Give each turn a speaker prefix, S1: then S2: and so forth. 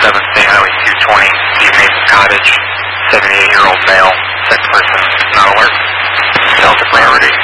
S1: 7 State Highway 220, Steve Mason Cottage, 78-year-old male, second person, not alert. Delta priority.